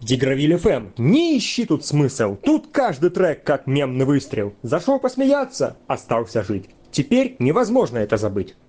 Дигравиль ФМ. Не ищи тут смысл. Тут каждый трек как мемный выстрел. Зашел посмеяться, остался жить. Теперь невозможно это забыть.